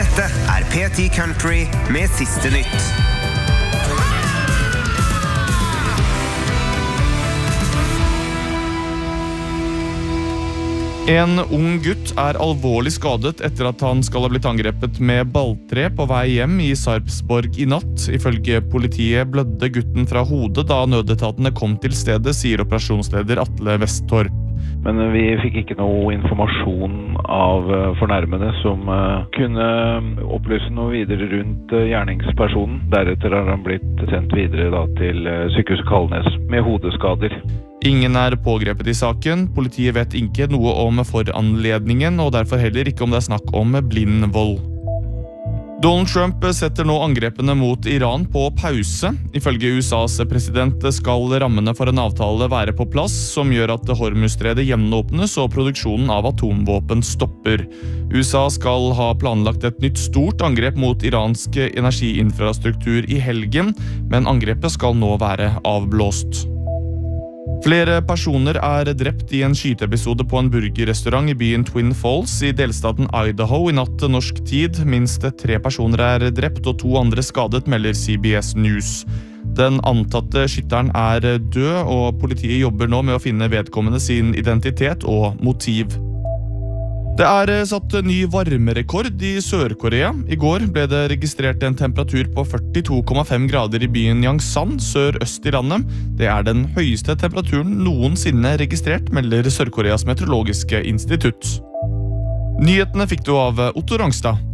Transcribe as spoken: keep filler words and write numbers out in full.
Dette er P ti Country med siste nytt. En ung gutt er alvorlig skadet etter at han skal ha blitt angrepet med balltre på vei hjem i Sarpsborg i natt. Ifølge politiet blødde gutten fra hodet da nødetatene kom til stedet, sier operasjonsleder Atle Westtorp. Men vi fikk ikke noe informasjon av fornærmede som kunne opplyse noe videre rundt gjerningspersonen. Deretter har han blitt sendt videre da, til sykehuset Kalnes med hodeskader. Ingen er pågrepet i saken. Politiet vet ikke noe om foranledningen, og derfor heller ikke om det er snakk om blind vold. Donald Trump setter nå angrepene mot Iran på pause. Ifølge U S A's president skal rammene for en avtale være på plass, som gjør at Hormuzstredet gjenåpnes og produksjonen av atomvåpen stopper. U S A skal ha planlagt et nytt stort angrep mot iransk energiinfrastruktur i helgen, men angrepet skal nå være avblåst. Flere personer er drept i en skyteepisode på en burgerrestaurant i byen Twin Falls i delstaten Idaho i natt norsk tid. Minst tre personer er drept og to andre skadet, melder C B S News. Den antatte skytteren er død, og politiet jobber nå med å finne vedkommende sin identitet og motiv. Det er satt ny varmerekord i Sør-Korea. I går ble det registrert en temperatur på førtito komma fem grader i byen Yangsan, sør-øst i landet. Det er den høyeste temperaturen noensinne registrert, melder Sør-Koreas meteorologiske institutt. Nyhetene fikk du av Otto Rangstad.